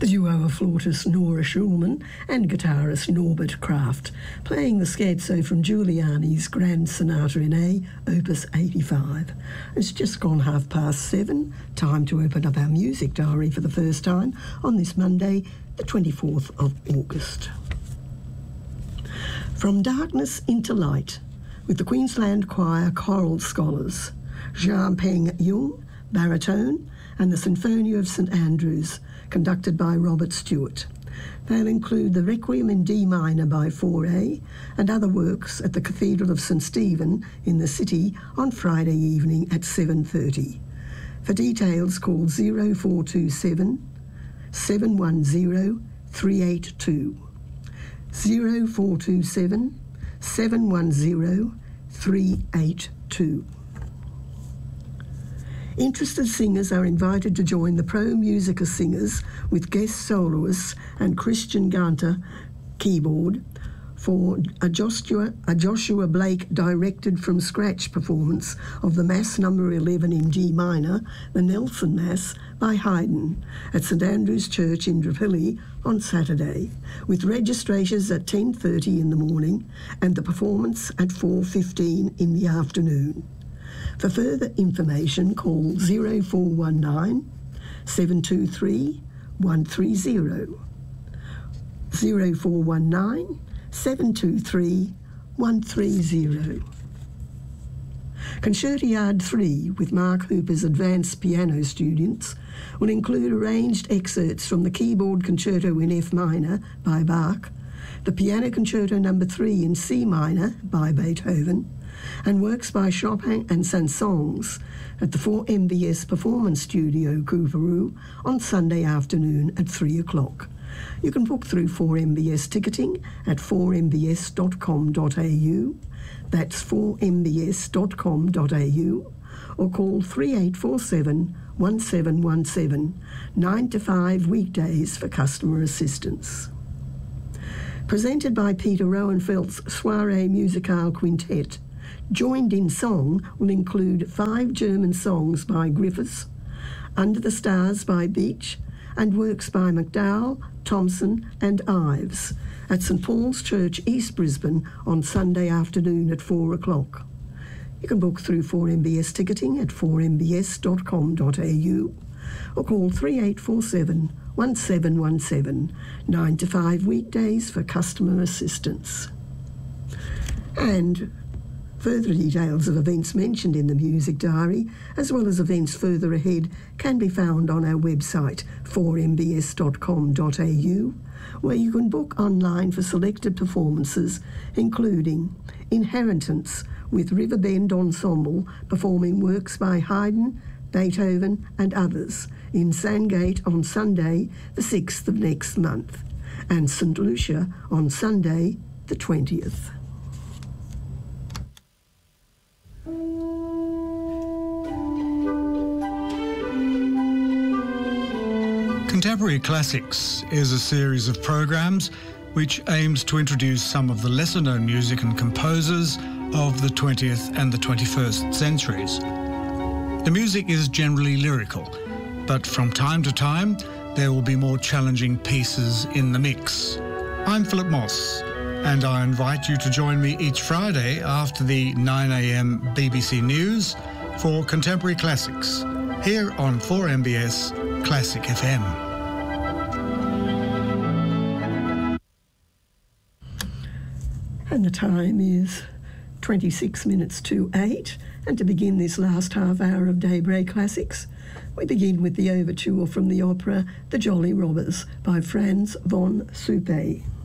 The duo of flautist Nora Schulman and guitarist Norbert Kraft, playing the scherzo from Giuliani's Grand Sonata in A, Opus 85. It's just gone 7:30, time to open up our music diary for the first time on this Monday, the 24th of August. From Darkness into Light, with the Queensland Choir Choral Scholars, Jean Peng Jung, baritone, and the Sinfonia of St Andrews, conducted by Robert Stewart. They'll include the Requiem in D minor by 4A and other works at the Cathedral of St Stephen in the city on Friday evening at 7:30. For details, call 0427 710 382. 0427 710 382. Interested singers are invited to join the Pro Musica Singers with guest soloists and Christian Ganter keyboard for a Joshua Blake directed from scratch performance of the Mass number 11 in G minor, the Nelson Mass by Haydn, at St Andrew's Church in Drapilli on Saturday, with registrations at 10:30 in the morning and the performance at 4:15 in the afternoon. For further information, call 0419 723 130. 0419 723 130. Concertiad 3 with Mark Hooper's advanced piano students will include arranged excerpts from the Keyboard Concerto in F minor by Bach, the Piano Concerto No. 3 in C minor by Beethoven, and works by Chopin and Saint-Saëns at the 4MBS Performance Studio, Coorparoo, on Sunday afternoon at 3 o'clock. You can book through 4MBS ticketing at 4mbs.com.au, that's 4mbs.com.au, or call 3847 1717, 9 to 5 weekdays for customer assistance. Presented by Peter Roenfeld's Soirée Musicale Quintet, joined in song will include 5 German songs by Griffiths, Under the Stars by Beach, and works by McDowell, Thompson and Ives at St Paul's Church, East Brisbane on Sunday afternoon at 4 o'clock. You can book through 4MBS ticketing at 4mbs.com.au or call 3847 1717, 9 to 5 weekdays for customer assistance. And further details of events mentioned in the music diary, as well as events further ahead, can be found on our website, 4mbs.com.au, where you can book online for selected performances, including Inheritance with Riverbend Ensemble performing works by Haydn, Beethoven and others in Sandgate on Sunday, the 6th of next month, and St Lucia on Sunday, the 20th. Contemporary Classics is a series of programs which aims to introduce some of the lesser-known music and composers of the 20th and the 21st centuries. The music is generally lyrical, but from time to time there will be more challenging pieces in the mix. I'm Philip Moss, and I invite you to join me each Friday after the 9 a.m. BBC News for Contemporary Classics, here on 4MBS Classic FM. And the time is 26 minutes to 8, and to begin this last half hour of Daybreak Classics, we begin with the overture from the opera The Jolly Robbers by Franz von Suppé.